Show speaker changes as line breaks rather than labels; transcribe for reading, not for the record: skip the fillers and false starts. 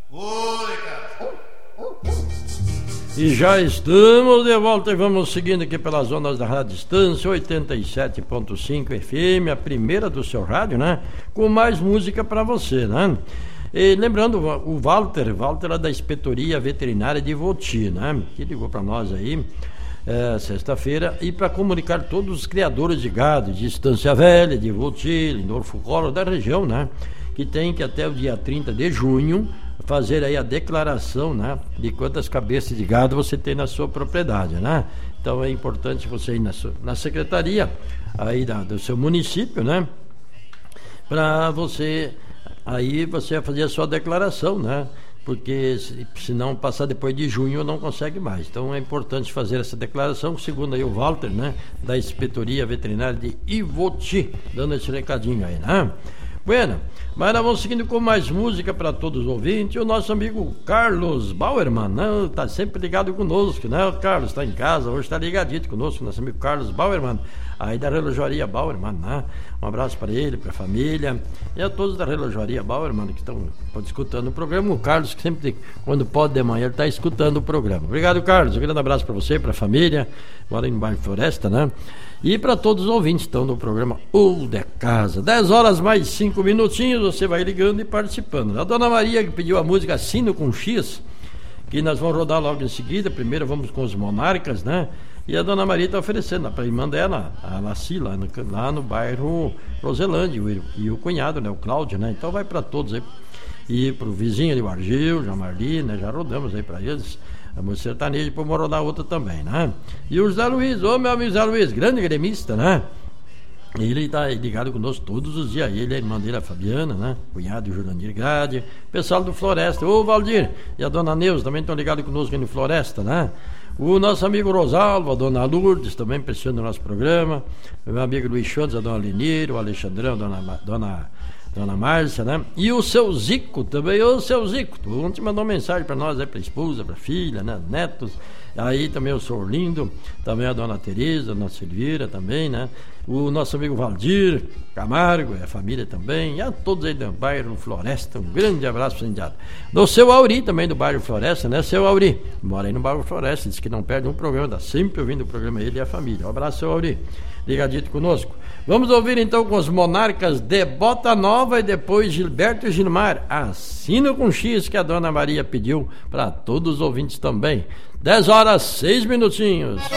Oi, cara.
E já estamos de volta e vamos seguindo aqui pelas ondas da Rádio Distância 87.5 FM, a primeira do seu rádio, né? Com mais música para você, né? E lembrando, o Walter é da Inspetoria Veterinária de Voti, né? Que ligou para nós aí sexta-feira, e para comunicar todos os criadores de gado de Estância Velha, de Voti, Lindolfo Collor, da região, né? Que tem que até o dia 30 de junho fazer aí a declaração, né? De quantas cabeças de gado você tem na sua propriedade, né? Então é importante você ir na secretaria aí do seu município, né? Para você fazer a sua declaração, né? Porque se não passar depois de junho não consegue mais. Então é importante fazer essa declaração, segundo aí o Walter, né? Da Inspetoria Veterinária de Ivoti, dando esse recadinho aí, né? Bueno, mas nós vamos seguindo com mais música para todos os ouvintes. O nosso amigo Carlos Bauerman, né? Tá sempre ligado conosco, né? O Carlos está em casa, hoje está ligadito conosco, nosso amigo Carlos Bauerman, aí da Relojoaria Bauerman, né? Um abraço para ele, para a família e a todos da Relojoaria Bauerman que estão escutando o programa. O Carlos, que sempre, quando pode de manhã, ele está escutando o programa. Obrigado, Carlos. Um grande abraço para você, para a família, mora aí no bairro Floresta, né? E para todos os ouvintes que estão no programa O de Casa. 10 horas mais 5 minutinhos, você vai ligando e participando. A Dona Maria que pediu a música Sino com X, que nós vamos rodar logo em seguida. Primeiro vamos com os Monarcas, né? E a Dona Maria está oferecendo para a irmã dela, a Laci, lá no bairro Roselândia, e o cunhado, né? O Cláudio, né? Então vai para todos aí. E para o vizinho ali, o Argil, o Marli, né? Já rodamos aí para eles. A música sertaneja, depois vamos rodar outra também, né? E o José Luiz, meu amigo José Luiz, grande gremista, né? Ele está ligado conosco todos os dias. Ele, a irmã dele, a Fabiana, né? Cunhado, o Jurandir Grade. Pessoal do Floresta, ô Valdir e a Dona Neuza também estão ligados conosco aqui no Floresta, né? O nosso amigo Rosalvo, a Dona Lourdes também prestigiando o nosso programa. O meu amigo Luiz Chantes, a Dona Lenir, o Alexandrão, a Dona Márcia, né? E o seu Zico também, o seu Zico. Ontem mandou mensagem para nós, para a esposa, para a filha, né? Netos. Aí também o senhor Lindo, também a Dona Tereza, a Dona Silvira também, né? O nosso amigo Valdir Camargo, a família também, e a todos aí do bairro Floresta, um grande abraço para o Indiado. Do seu Auri também, do bairro Floresta, né? Seu Auri, mora aí no bairro Floresta, diz que não perde um programa, está sempre ouvindo o programa, ele e a família. Um abraço, seu Auri, ligadito conosco. Vamos ouvir então com os Monarcas de Bota Nova e depois Gilberto e Gilmar, Assino com X, que a Dona Maria pediu para todos os ouvintes também. 10 horas, 6 minutinhos.